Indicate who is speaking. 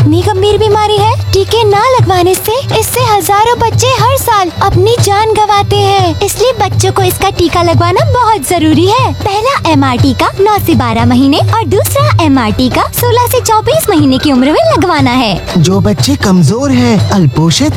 Speaker 1: इतनी गंभीर बीमारी है। टीके न लगवाने से इससे हजारों बच्चे हर साल अपनी जान गंवाते हैं। इसलिए बच्चों को इसका टीका लगवाना बहुत जरूरी है। पहला MR टीका 9 से 12 महीने और दूसरा MR टीका 16 से 24 महीने की उम्र में लगवाना है।
Speaker 2: जो बच्चे कमजोर हैं, अल्पोषित